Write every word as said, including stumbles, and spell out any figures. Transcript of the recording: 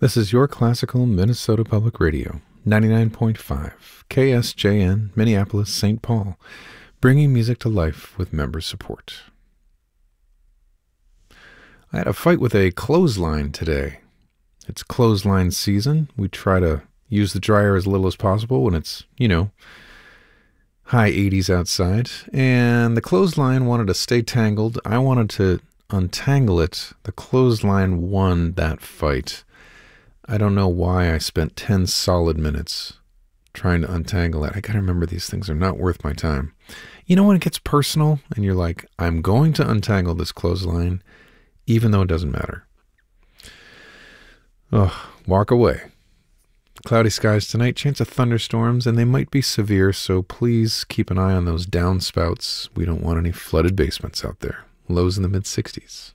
This is your classical Minnesota Public Radio, ninety-nine point five, K S J N, Minneapolis, Saint Paul, bringing music to life with member support. I had a fight with a clothesline today. It's clothesline season. We try to use the dryer as little as possible when it's, you know, high eighties outside. And the clothesline wanted to stay tangled. I wanted to untangle it. The clothesline won that fight. I don't know why I spent ten solid minutes trying to untangle it. I gotta remember these things are not worth my time. You know when it gets personal and you're like, I'm going to untangle this clothesline even though it doesn't matter. Oh, walk away. Cloudy skies tonight, chance of thunderstorms, and they might be severe, so please keep an eye on those downspouts. We don't want any flooded basements out there. Lows in the mid sixties.